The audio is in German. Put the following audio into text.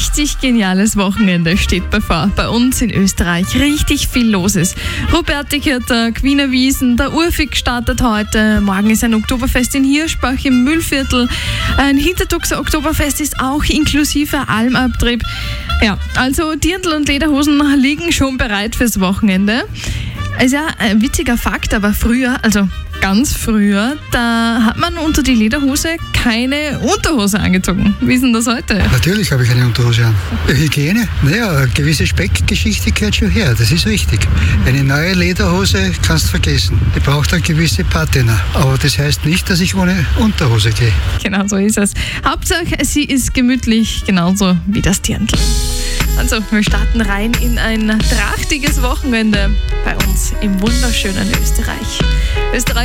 richtig geniales Wochenende steht bevor. Bei uns in Österreich richtig viel los ist. Rupertikirtag, Wiener Wiesn, der Urfig startet heute. Morgen ist ein Oktoberfest in Hirschbach im Mühlviertel. Ein Hintertuxer Oktoberfest ist auch inklusive Almabtrieb. Ja, also Dirndl und Lederhosen liegen schon bereit fürs Wochenende. Ist ja ein witziger Fakt, aber früher, also ganz früher, da hat man unter die Lederhose keine Unterhose angezogen. Wie ist denn das heute? Natürlich habe ich eine Unterhose an. Hygiene? Naja, eine gewisse Speckgeschichte gehört schon her, das ist richtig. Eine neue Lederhose kannst du vergessen. Die braucht eine gewisse Patina. Aber das heißt nicht, dass ich ohne Unterhose gehe. Genau so ist es. Hauptsache, sie ist gemütlich, genauso wie das Dirndl. Also, wir starten rein in ein trachtiges Wochenende bei uns im wunderschönen Österreich.